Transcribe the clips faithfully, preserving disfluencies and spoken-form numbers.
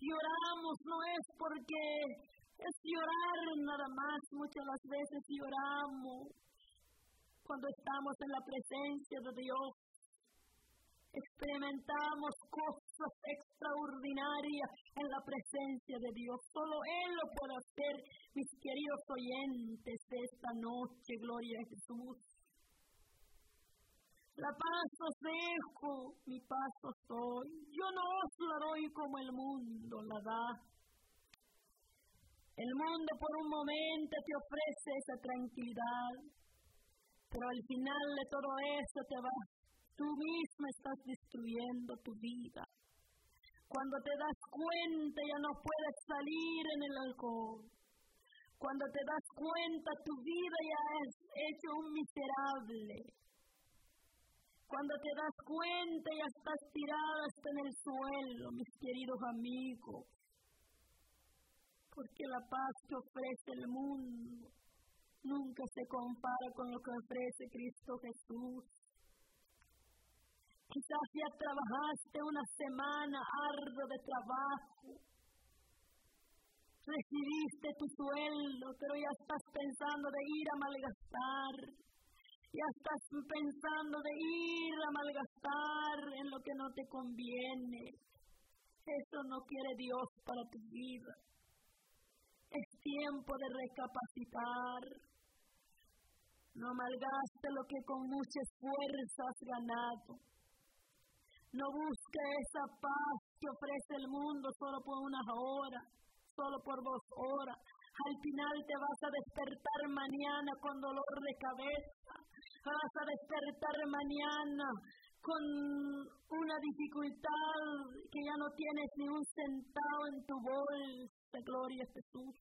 Si oramos no es porque es llorar nada más, muchas las veces lloramos cuando estamos en la presencia de Dios. Experimentamos cosas extraordinarias en la presencia de Dios. Solo Él lo puede hacer, mis queridos oyentes de esta noche, gloria a Jesús. La paz os dejo, mi paz os doy. Yo no os la doy como el mundo la da. El mundo por un momento te ofrece esa tranquilidad, pero al final de todo eso te va, tú mismo estás destruyendo tu vida. Cuando te das cuenta ya no puedes salir en el alcohol. Cuando te das cuenta tu vida ya es hecho un miserable. Cuando te das cuenta ya estás tirado hasta en el suelo, mis queridos amigos. Porque la paz que ofrece el mundo nunca se compara con lo que ofrece Cristo Jesús. Quizás ya trabajaste una semana ardua de trabajo. Recibiste tu sueldo, pero ya estás pensando de ir a malgastar. Ya estás pensando de ir a malgastar en lo que no te conviene. Eso no quiere Dios para tu vida. Es tiempo de recapacitar. No malgastes lo que con mucha esfuerzo has ganado. No busques esa paz que ofrece el mundo solo por unas horas, solo por dos horas. Al final te vas a despertar mañana con dolor de cabeza. Vas a despertar mañana con una dificultad que ya no tienes ni un centavo en tu bolsa. Gloria a Jesús.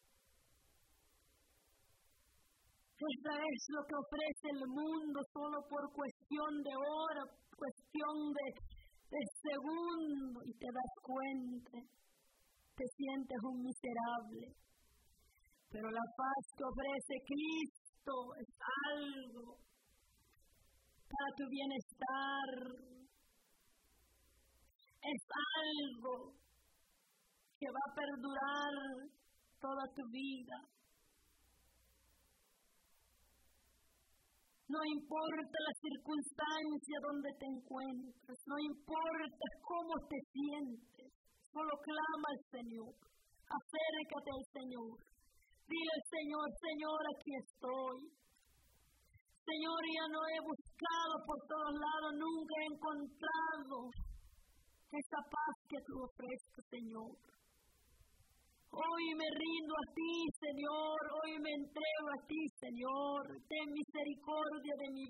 Eso es lo que ofrece el mundo solo por cuestión de hora, cuestión de, de segundo, y te das cuenta, te sientes un miserable. Pero la paz que ofrece Cristo es algo para tu bienestar, es algo que va a perdurar toda tu vida. No importa la circunstancia donde te encuentres, no importa cómo te sientes, solo clama al Señor, acércate al Señor, dile al Señor, Señor, aquí estoy. Señor, ya no he buscado por todos lados, nunca he encontrado esa paz que tú ofreces, Señor. Hoy me rindo a ti, Señor, hoy me entrego a ti, Señor, ten misericordia de mi vida.